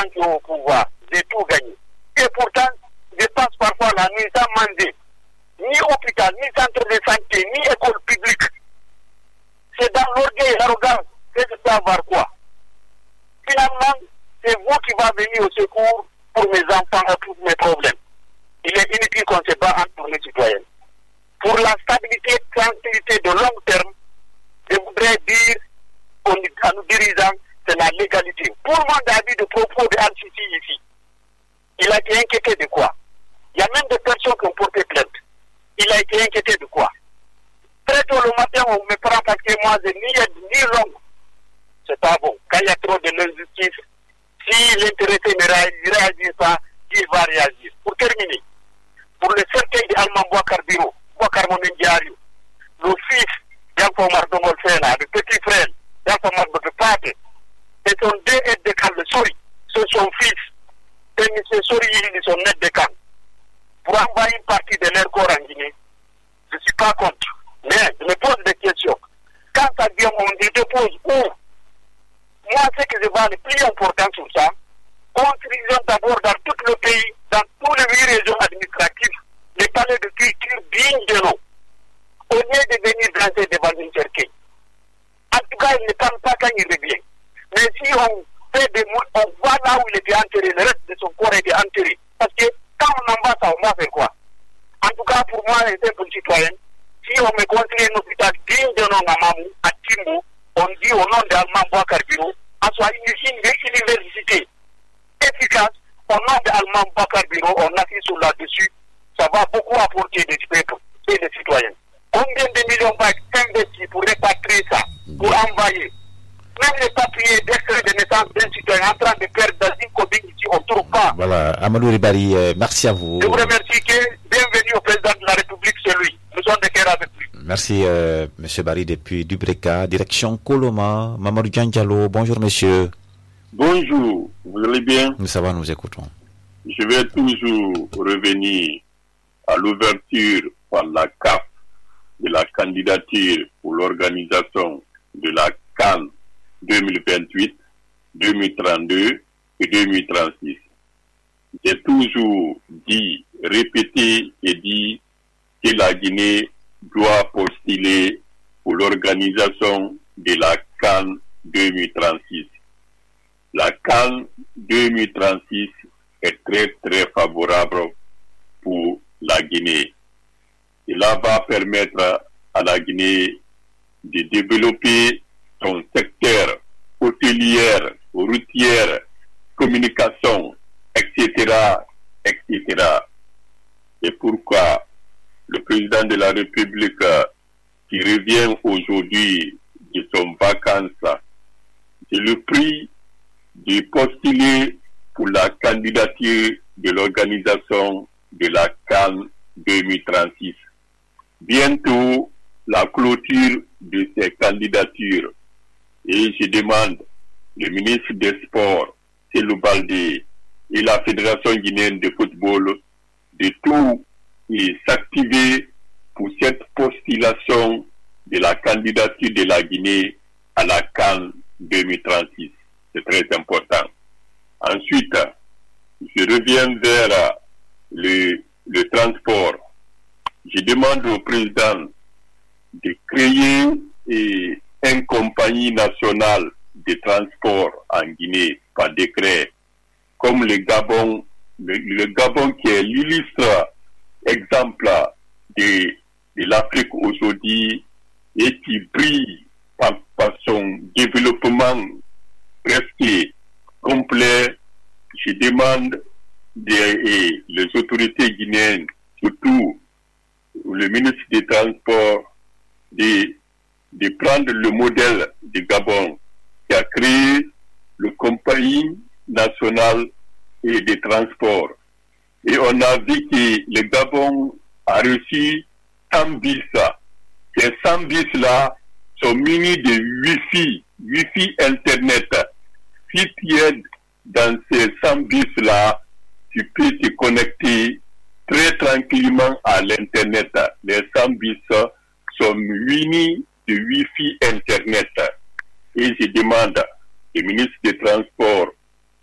gens qui ont au pouvoir. J'ai tout gagné. Et pourtant, je passe parfois la nuit sans manger. Ni hôpital, ni centre de santé, ni école publique. C'est dans l'orgueil et l'arrogance que je peux avoir quoi. Finalement, c'est vous qui va venir au secours pour mes enfants et pour mes problèmes. Il est inutile qu'on se bat entre les citoyens. Pour la stabilité et tranquillité de long terme, je voudrais dire à nos dirigeants, c'est la légalité. Pour le monde a vu de propos de Al-Sisi ici. Il a été inquiété de quoi? Il y a même des personnes qui ont porté plainte. Il a été inquiété de quoi? Très tôt le matin, on me prend parce que moi, je ni aide ni longue. C'est pas bon. Quand il y a trop de l'injustice, si l'intéressé ne réagit pas, il va réagir. Pour terminer, pour le cercueil d'Alman Bouakar Biro, Bouakar Monendiario, le fils d'Alpha Mardongol Fela, le petit frère d'Alpha Mardongol Pate, et son deux aides de camp, le Sori, c'est son fils, et M. Sori, il est son aide de camp. Pour envoyer une partie de leur corps en Guinée, je ne suis pas contre. Mais je me pose des questions. Quand ça vient, on me dépose où? Moi, ce que je vois le plus important sur ça, construisons d'abord dans tout le pays, dans toutes les 8 régions administratives, les palais de culture dignes de nous, au lieu de venir danser devant une cercueil. En tout cas, il ne parle pas quand il revient. Mais si on fait on voit là où il était enterré, le reste de son corps était enterré. Parce que quand on en va ça, on va faire quoi? En tout cas, pour moi, les simples citoyens, si on me construit un hôpital digne de nom à Mamou, à Timbo, on dit au nom d'Alman Bouakar Biro, en soit une université efficace, au nom d'Alman Bouakar Biro, on appuie sur là-dessus, ça va beaucoup apporter des peuples et des citoyens. Combien de millions va être investis pour répatrier ça, pour envoyer? Même les papiers d'extrait de naissance d'un citoyen en train de perdre dans une commune ici, on ne trouve pas. Voilà, Amadou Ribari, merci à vous. Je vous remercie bienvenue au président de la République, c'est lui. Nous sommes de cœur avec lui. Merci, monsieur Barry, depuis Dubreka, direction Koloma. Mamadou Diallo, bonjour, monsieur. Bonjour, vous allez bien? Ça va, nous écoutons. Je vais toujours revenir à l'ouverture par la CAF de la candidature pour l'organisation de la CAN 2028, 2032 et 2036. J'ai toujours dit, répété et dit que la Guinée doit postuler pour l'organisation de la CAN 2036. La CAN 2036 est très très favorable pour la Guinée. Cela va permettre à la Guinée de développer son secteur hôtelier, routier, communication, etc., etc. Et pourquoi le président de la République qui revient aujourd'hui de son vacances, je le prie de postuler pour la candidature de l'organisation de la CAN 2036. Bientôt, la clôture de ces candidatures. Et je demande le ministre des Sports, Cellou Baldé, et la Fédération guinéenne de football de tout et s'activer pour cette postulation de la candidature de la Guinée à la CAN 2036. C'est très important. Ensuite, je reviens vers le transport. Je demande au président de créer une compagnie nationale de transport en Guinée par décret, comme le Gabon qui est l'illustre exemple de l'Afrique aujourd'hui et qui brille par son développement presque complet. Je demande les autorités guinéennes, surtout le ministre des Transports, de prendre le modèle du Gabon qui a créé le compagnie nationale et des transports. Et on a vu que le Gabon a reçu 100 bus. Ces 100 bus-là sont munis de Wi-Fi Internet. Si tu es dans ces 100 bus-là, tu peux te connecter très tranquillement à l'Internet. Les 100 bus sont munis de Wi-Fi Internet. Et je demande au ministre des Transports